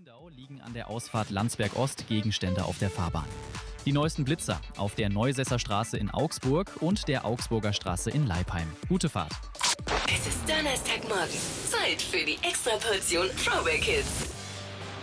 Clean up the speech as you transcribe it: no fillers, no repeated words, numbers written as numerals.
Lindau liegen an der Ausfahrt Landsberg Ost Gegenstände auf der Fahrbahn. Die neuesten Blitzer auf der Neusesser Straße in Augsburg und der Augsburger Straße in Leipheim. Gute Fahrt. Es ist Donnerstagmorgen. Zeit für die Extraportion Throwback Hits.